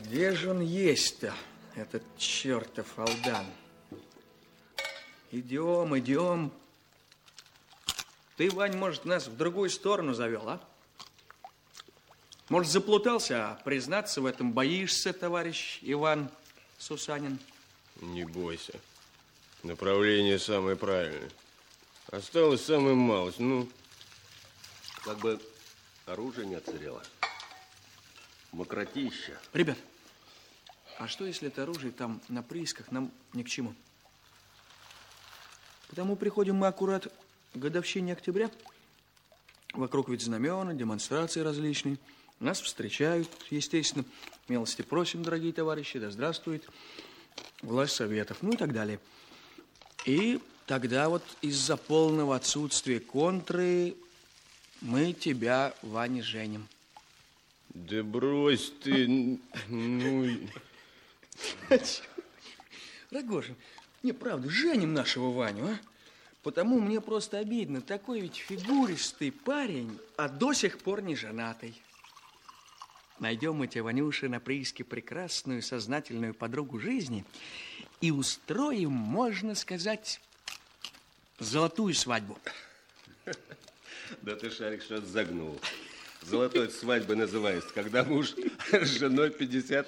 Где же он есть-то, этот чертов Алдан? Идем, идем. Ты, Вань, может, нас в другую сторону завел, а? Может, заплутался, а признаться в этом боишься, товарищ Иван Сусанин? Не бойся. Направление самое правильное. Осталось самое малость. Ну, как бы оружие не отсырело. Мокротища. Ребят, а что, если это оружие там на приисках нам ни к чему? Потому приходим мы аккурат к годовщине октября. Вокруг ведь знамена, демонстрации различные. Нас встречают, естественно. Милости просим, дорогие товарищи, да здравствует власть советов, ну и так далее. И тогда вот из-за полного отсутствия контры мы тебя, Ваня, женим. да брось ты, ну... Рогожин, не, правда, женим нашего Ваню, а? Потому мне просто обидно. Такой ведь фигуристый парень, а до сих пор не женатый. Найдем мы тебе, Ванюша, на прииске прекрасную, сознательную подругу жизни и устроим, можно сказать, золотую свадьбу. Да ты, Шарик, что-то загнул. Золотой свадьбой называется, когда муж с женой 50